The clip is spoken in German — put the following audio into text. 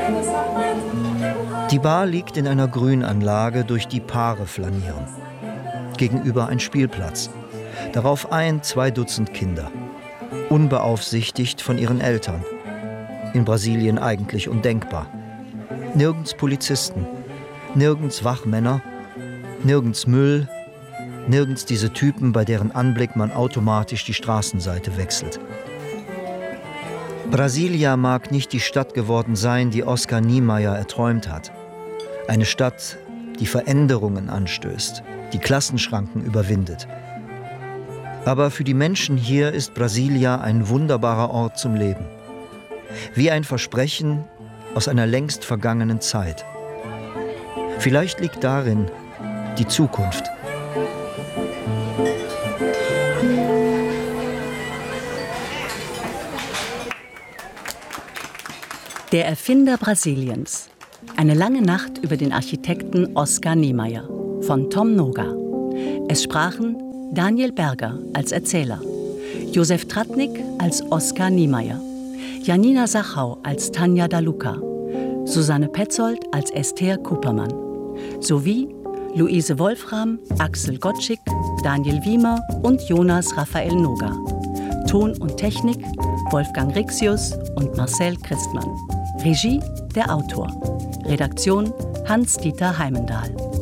Die Bar liegt in einer Grünanlage, durch die Paare flanieren. Gegenüber ein Spielplatz. Darauf 2 Dutzend Kinder. Unbeaufsichtigt von ihren Eltern. In Brasilien eigentlich undenkbar. Nirgends Polizisten, nirgends Wachmänner, nirgends Müll, nirgends diese Typen, bei deren Anblick man automatisch die Straßenseite wechselt. Brasilia mag nicht die Stadt geworden sein, die Oscar Niemeyer erträumt hat. Eine Stadt, die Veränderungen anstößt, die Klassenschranken überwindet. Aber für die Menschen hier ist Brasilia ein wunderbarer Ort zum Leben. Wie ein Versprechen aus einer längst vergangenen Zeit. Vielleicht liegt darin die Zukunft. Der Erfinder Brasiliens. Eine lange Nacht über den Architekten Oscar Niemeyer von Tom Noga. Es sprachen Daniel Berger als Erzähler, Josef Tratnik als Oscar Niemeyer, Janina Sachau als Tanja Daluca, Susanne Petzold als Esther Kupermann, sowie Luise Wolfram, Axel Gottschick, Daniel Wiemer und Jonas Raphael Noga. Ton und Technik Wolfgang Rixius und Marcel Christmann. Regie der Autor. Redaktion Hans-Dieter Heimendahl.